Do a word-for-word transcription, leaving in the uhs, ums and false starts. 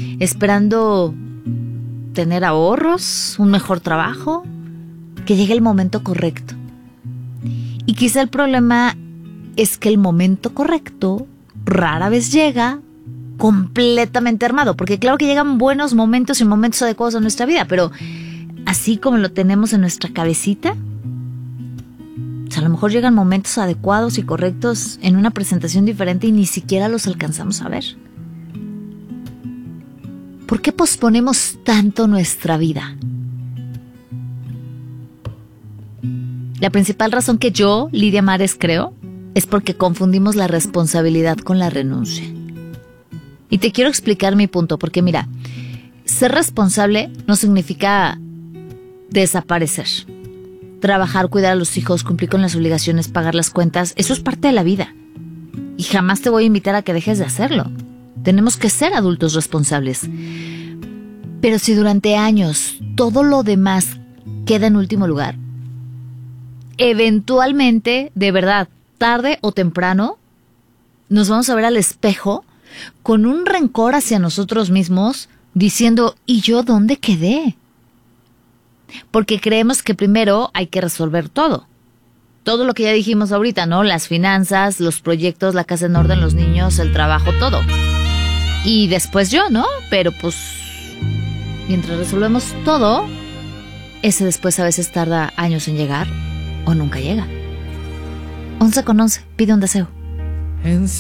esperando tener ahorros, un mejor trabajo, que llegue el momento correcto. Y quizá el problema es que el momento correcto rara vez llega completamente armado, porque claro que llegan buenos momentos y momentos adecuados a nuestra vida, pero así como lo tenemos en nuestra cabecita, o sea, a lo mejor llegan momentos adecuados y correctos en una presentación diferente y ni siquiera los alcanzamos a ver. ¿Por qué posponemos tanto nuestra vida? La principal razón que yo, Lidia Mares, creo es porque confundimos la responsabilidad con la renuncia. Y te quiero explicar mi punto, porque mira, ser responsable no significa desaparecer. Trabajar, cuidar a los hijos, cumplir con las obligaciones, pagar las cuentas, eso es parte de la vida. Y jamás te voy a invitar a que dejes de hacerlo. Tenemos que ser adultos responsables. Pero si durante años todo lo demás queda en último lugar, eventualmente, de verdad, tarde o temprano, nos vamos a ver al espejo con un rencor hacia nosotros mismos, diciendo, ¿y yo dónde quedé? Porque creemos que primero hay que resolver todo. Todo lo que ya dijimos ahorita, ¿no? Las finanzas, los proyectos, la casa en orden, los niños, el trabajo, todo. Y después yo, ¿no? Pero pues, mientras resolvemos todo, ese después a veces tarda años en llegar o nunca llega. Once con once, pide un deseo.